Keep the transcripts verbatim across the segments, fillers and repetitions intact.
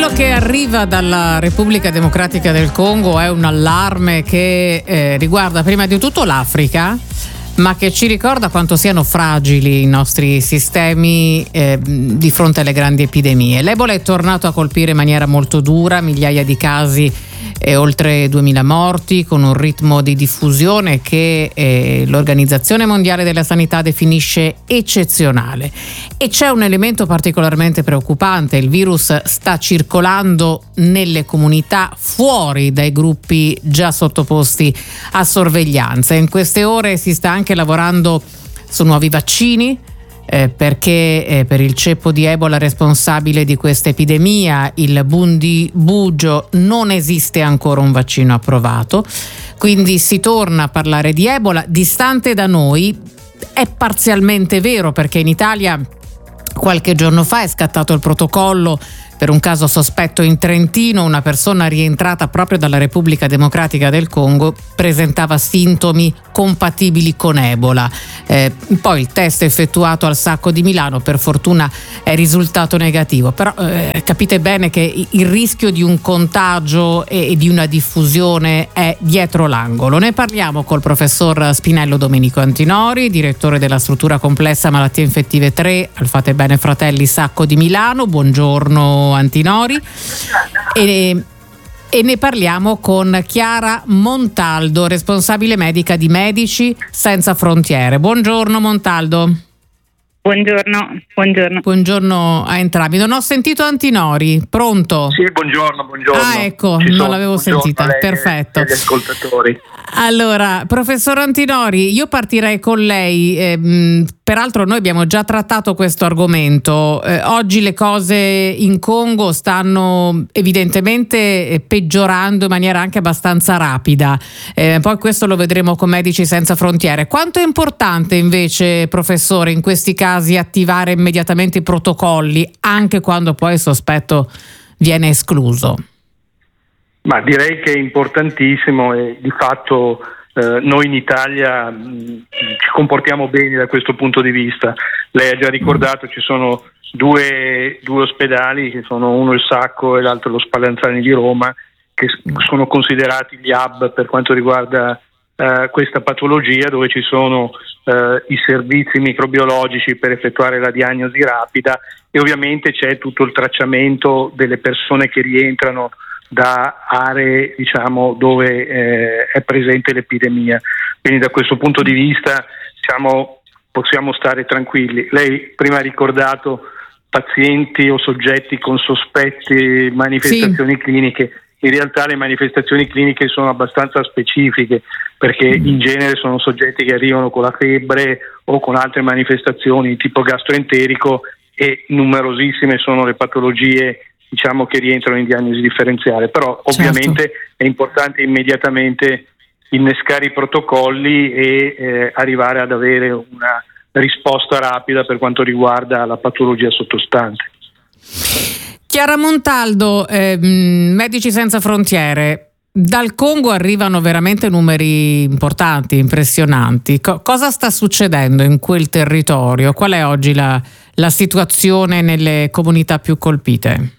Quello che arriva dalla Repubblica Democratica del Congo è un allarme che eh, riguarda prima di tutto l'Africa, ma che ci ricorda quanto siano fragili i nostri sistemi eh, di fronte alle grandi epidemie. L'Ebola è tornato a colpire in maniera molto dura, migliaia di casi e oltre duemila morti, con un ritmo di diffusione che eh, l'Organizzazione Mondiale della Sanità definisce eccezionale. E c'è un elemento particolarmente preoccupante: il virus sta circolando nelle comunità fuori dai gruppi già sottoposti a sorveglianza. In queste ore si sta anche lavorando su nuovi vaccini, Eh, perché eh, per il ceppo di Ebola responsabile di questa epidemia, il Bundibugyo, non esiste ancora un vaccino approvato, quindi si torna a parlare di Ebola. Distante da noi è parzialmente vero, perché in Italia qualche giorno fa è scattato il protocollo per un caso sospetto in Trentino. Una persona rientrata proprio dalla Repubblica Democratica del Congo presentava sintomi compatibili con Ebola. Eh, poi il test effettuato al Sacco di Milano per fortuna è risultato negativo, però eh, capite bene che il rischio di un contagio e di una diffusione è dietro l'angolo. Ne parliamo col professor Spinello Domenico Antinori, direttore della struttura complessa malattie infettive tre al Fate Bene Fratelli Sacco di Milano. Buongiorno Antinori. E, e ne parliamo con Chiara Montaldo, responsabile medica di Medici Senza Frontiere. Buongiorno Montaldo. Buongiorno, buongiorno. Buongiorno a entrambi. Non ho sentito Antinori, pronto? Sì, buongiorno, buongiorno. Ah, ecco, Ci non sono, l'avevo sentita, lei, perfetto. Gli ascoltatori. Allora, professor Antinori, io partirei con lei. Eh, peraltro noi abbiamo già trattato questo argomento. Eh, oggi le cose in Congo stanno evidentemente peggiorando in maniera anche abbastanza rapida. Eh, poi questo lo vedremo con Medici Senza Frontiere. Quanto è importante invece, professore, in questi casi attivare immediatamente i protocolli, anche quando poi il sospetto viene escluso? Ma direi che è importantissimo, e di fatto eh, noi in Italia mh, ci comportiamo bene da questo punto di vista. Lei ha già ricordato, ci sono due, due ospedali, che sono uno il Sacco e l'altro lo Spallanzani di Roma, che sono considerati gli hub per quanto riguarda eh, questa patologia, dove ci sono eh, i servizi microbiologici per effettuare la diagnosi rapida, e ovviamente c'è tutto il tracciamento delle persone che rientrano da aree, diciamo, dove eh, è presente l'epidemia. Quindi da questo punto di vista, diciamo, possiamo stare tranquilli. Lei prima ha ricordato pazienti o soggetti con sospetti manifestazioni sì. cliniche. In realtà le manifestazioni cliniche sono abbastanza specifiche, perché in genere sono soggetti che arrivano con la febbre o con altre manifestazioni tipo gastroenterico, e numerosissime sono le patologie, diciamo, che rientrano in diagnosi differenziale. Però ovviamente certo. è importante immediatamente innescare i protocolli e eh, arrivare ad avere una risposta rapida per quanto riguarda la patologia sottostante. Chiara Montaldo, eh, Medici Senza Frontiere, dal Congo arrivano veramente numeri importanti, impressionanti. Co- cosa sta succedendo in quel territorio? Qual è oggi la, la situazione nelle comunità più colpite?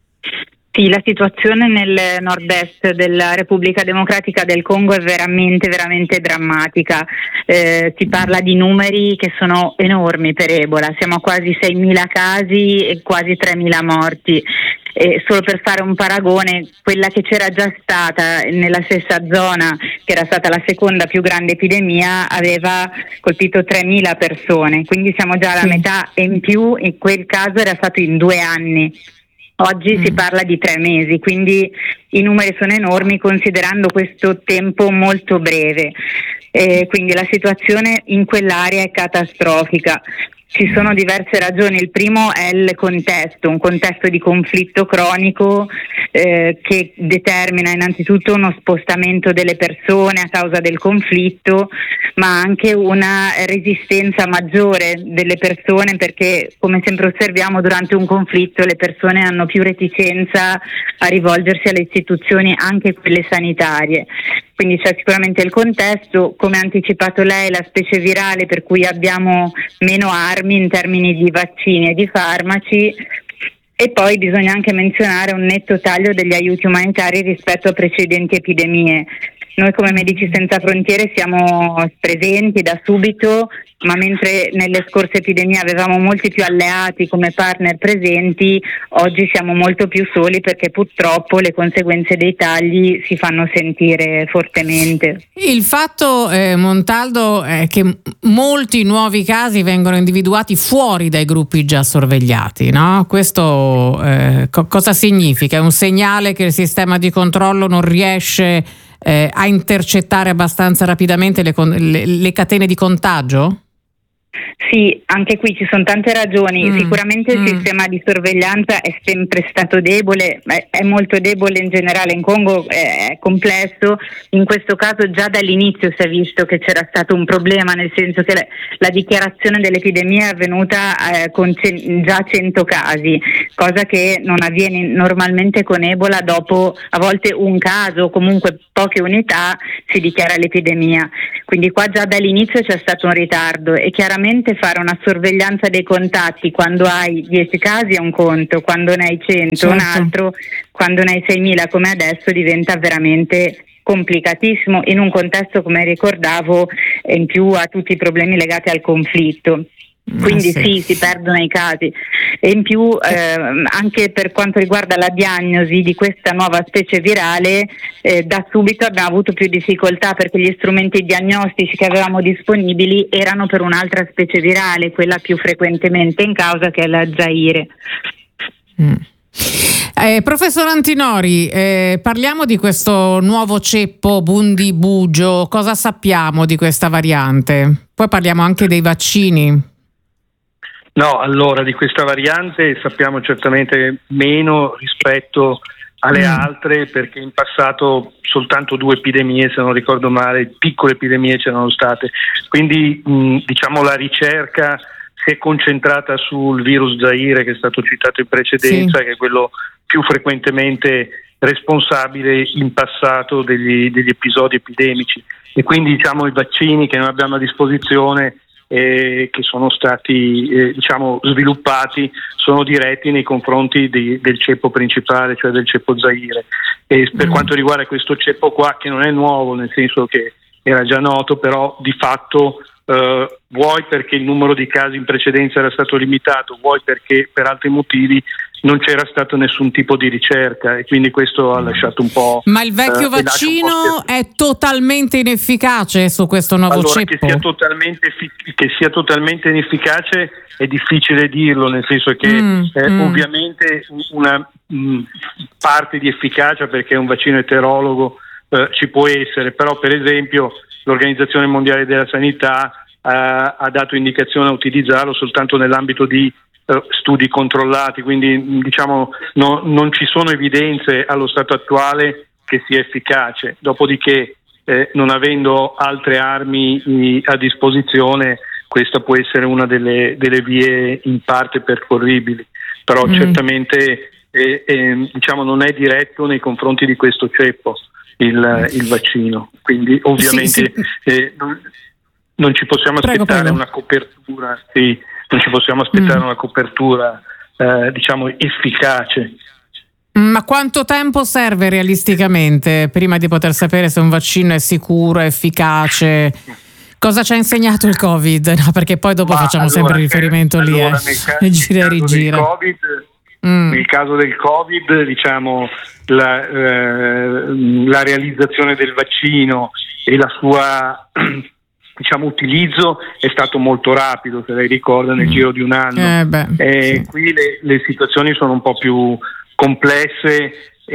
Sì, la situazione nel nord-est della Repubblica Democratica del Congo è veramente, veramente drammatica. Eh, si parla di numeri che sono enormi per Ebola, siamo a quasi seimila casi e quasi tremila morti. E solo per fare un paragone, quella che c'era già stata nella stessa zona, che era stata la seconda più grande epidemia, aveva colpito tremila persone, quindi siamo già alla sì. metà, e in più in quel caso era stato in due anni. Oggi mm. si parla di tre mesi, quindi i numeri sono enormi considerando questo tempo molto breve. Eh, quindi la situazione in quell'area è catastrofica. Ci sono diverse ragioni. Il primo è il contesto, un contesto di conflitto cronico eh, che determina innanzitutto uno spostamento delle persone a causa del conflitto, ma anche una resistenza maggiore delle persone, perché come sempre osserviamo durante un conflitto le persone hanno più reticenza a rivolgersi alle istituzioni, anche quelle sanitarie. Quindi c'è sicuramente il contesto, come ha anticipato lei, la specie virale, per cui abbiamo meno armi in termini di vaccini e di farmaci, E poi bisogna anche menzionare un netto taglio degli aiuti umanitari rispetto a precedenti epidemie. Noi come Medici Senza Frontiere siamo presenti da subito, ma mentre nelle scorse epidemie avevamo molti più alleati come partner presenti, oggi siamo molto più soli perché purtroppo le conseguenze dei tagli si fanno sentire fortemente. Il fatto, eh, Montaldo, è che molti nuovi casi vengono individuati fuori dai gruppi già sorvegliati, no? Questo eh, co- cosa significa? È un segnale che il sistema di controllo non riesce eh, a intercettare abbastanza rapidamente le, con- le, le catene di contagio? Sì, anche qui ci sono tante ragioni. Mm, Sicuramente il mm. sistema di sorveglianza è sempre stato debole, è, è molto debole in generale in Congo, è, è complesso. In questo caso già dall'inizio si è visto che c'era stato un problema, nel senso che la, la dichiarazione dell'epidemia è avvenuta eh, con ce- già cento casi, cosa che non avviene normalmente con Ebola. Dopo a volte un caso o comunque poche unità si dichiara l'epidemia. Quindi qua già dall'inizio c'è stato un ritardo e chiaramente fare una sorveglianza dei contatti quando hai dieci casi è un conto, quando ne hai cento certo. un altro, quando ne hai seimila come adesso diventa veramente complicatissimo in un contesto, come ricordavo, in più a tutti i problemi legati al conflitto. Quindi sì. sì, si perdono i casi e in più eh, anche per quanto riguarda la diagnosi di questa nuova specie virale eh, da subito abbiamo avuto più difficoltà perché gli strumenti diagnostici che avevamo disponibili erano per un'altra specie virale, quella più frequentemente in causa, che è la Zaire. Mm. Eh, professor Antinori, eh, parliamo di questo nuovo ceppo Bundibugyo. Cosa sappiamo di questa variante? Poi parliamo anche dei vaccini. No, allora di questa variante sappiamo certamente meno rispetto alle mm. altre, perché in passato soltanto due epidemie, se non ricordo male, piccole epidemie c'erano state. Quindi mh, diciamo la ricerca si è concentrata sul virus Zaire, che è stato citato in precedenza, sì. che è quello più frequentemente responsabile in passato degli, degli episodi epidemici. E quindi diciamo i vaccini che noi abbiamo a disposizione Eh, che sono stati eh, diciamo sviluppati sono diretti nei confronti di, del ceppo principale, cioè del ceppo Zaire. E per mm. quanto riguarda questo ceppo qua, che non è nuovo, nel senso che era già noto, però di fatto eh, vuoi perché il numero di casi in precedenza era stato limitato, vuoi perché per altri motivi non c'era stato nessun tipo di ricerca, e quindi questo ha lasciato un po'. Ma il vecchio eh, vaccino è totalmente inefficace su questo nuovo allora, ceppo? Che sia totalmente che sia totalmente inefficace è difficile dirlo, nel senso che mm, eh, mm. ovviamente una mh, parte di efficacia, perché è un vaccino eterologo, eh, ci può essere, però per esempio l'Organizzazione Mondiale della Sanità eh, ha dato indicazione a utilizzarlo soltanto nell'ambito di studi controllati, quindi diciamo no, non ci sono evidenze allo stato attuale che sia efficace. Dopodiché eh, non avendo altre armi i, a disposizione, questa può essere una delle, delle vie in parte percorribili, però mm. certamente eh, eh, diciamo non è diretto nei confronti di questo ceppo il, il vaccino, quindi ovviamente sì, sì. Eh, non, non ci possiamo prego, aspettare prego. una copertura sì, non ci possiamo aspettare mm. una copertura eh, diciamo efficace. Ma quanto tempo serve realisticamente prima di poter sapere se un vaccino è sicuro, è efficace? Cosa ci ha insegnato il Covid? No, perché poi dopo Ma facciamo allora, sempre riferimento lì, allora, eh. nel ca- e gira e rigira. COVID, mm. Nel caso del Covid, diciamo la, eh, la realizzazione del vaccino e la sua diciamo utilizzo è stato molto rapido, se lei ricorda, nel mm. giro di un anno. Eh beh, e sì. Qui le, le situazioni sono un po' più complesse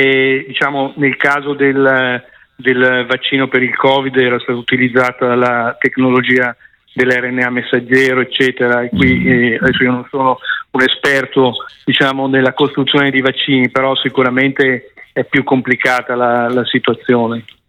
e diciamo nel caso del, del vaccino per il Covid era stata utilizzata la tecnologia dell'erre enne a messaggero, eccetera. E qui eh, adesso io non sono un esperto diciamo nella costruzione di vaccini, però sicuramente è più complicata la, la situazione.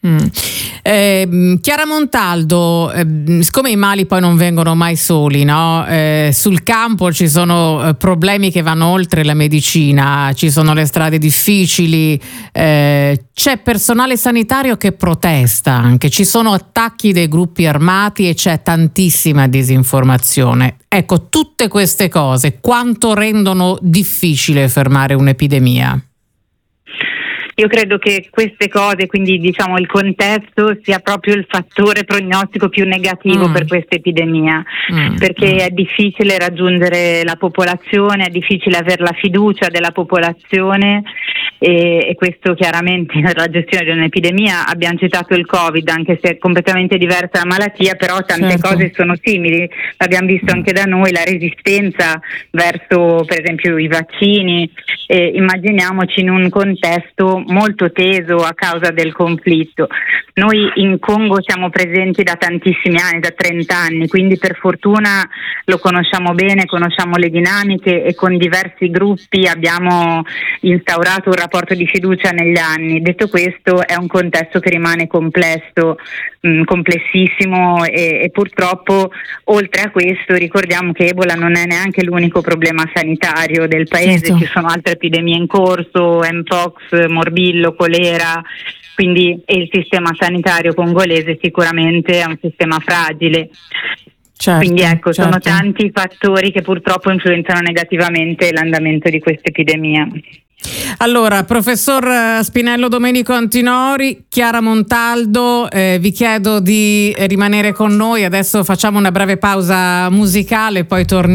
Mm. Eh, Chiara Montaldo, eh, siccome i mali poi non vengono mai soli, no? Eh, sul campo ci sono eh, problemi che vanno oltre la medicina, ci sono le strade difficili, eh, c'è personale sanitario che protesta anche, ci sono attacchi dei gruppi armati e c'è tantissima disinformazione. Ecco, tutte queste cose quanto rendono difficile fermare un'epidemia? Io credo che queste cose, quindi diciamo il contesto, sia proprio il fattore prognostico più negativo mm. per questa epidemia, mm. perché mm. è difficile raggiungere la popolazione, è difficile avere la fiducia della popolazione e, e questo chiaramente nella gestione di un'epidemia. Abbiamo citato il Covid, anche se è completamente diversa la malattia, però tante certo. cose sono simili, l'abbiamo visto anche da noi, la resistenza verso per esempio i vaccini. Eh, immaginiamoci in un contesto molto teso a causa del conflitto. Noi in Congo siamo presenti da tantissimi anni, da trenta anni, quindi per fortuna lo conosciamo bene, conosciamo le dinamiche e con diversi gruppi abbiamo instaurato un rapporto di fiducia negli anni. Detto questo, è un contesto che rimane complesso, mh, complessissimo e, e purtroppo oltre a questo ricordiamo che Ebola non è neanche l'unico problema sanitario del paese, certo. ci sono altre epidemie in corso, Mpox, morbillo, colera, quindi e il sistema sanitario congolese sicuramente è un sistema fragile. Certo, quindi ecco, certo. sono tanti fattori che purtroppo influenzano negativamente l'andamento di questa epidemia. Allora, professor Spinello Domenico Antinori, Chiara Montaldo, eh, vi chiedo di rimanere con noi, adesso facciamo una breve pausa musicale, poi torniamo.